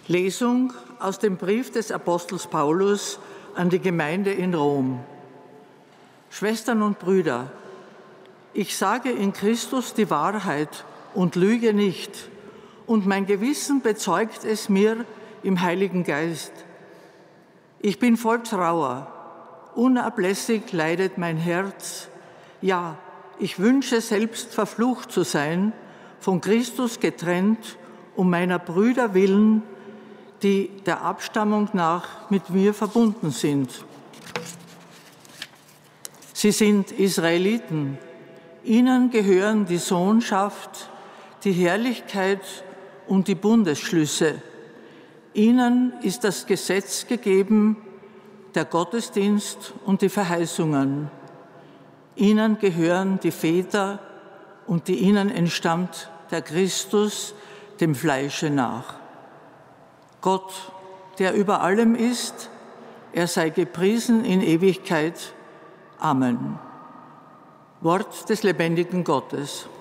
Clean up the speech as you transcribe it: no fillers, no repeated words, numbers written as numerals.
Lesung aus dem Brief des Apostels Paulus an die Gemeinde in Rom. Schwestern und Brüder, ich sage in Christus die Wahrheit und lüge nicht, und mein Gewissen bezeugt es mir im Heiligen Geist. Ich bin voll Trauer, unablässig leidet mein Herz. Ja, ich wünsche selbst verflucht zu sein, von Christus getrennt, um meiner Brüder willen, die der Abstammung nach mit mir verbunden sind. Sie sind Israeliten. Ihnen gehören die Sohnschaft, die Herrlichkeit und die Bundesschlüsse. Ihnen ist das Gesetz gegeben, der Gottesdienst und die Verheißungen. Ihnen gehören die Väter und die ihnen entstammt der Christus dem Fleische nach. Gott, der über allem ist, er sei gepriesen in Ewigkeit. Amen. Wort des lebendigen Gottes.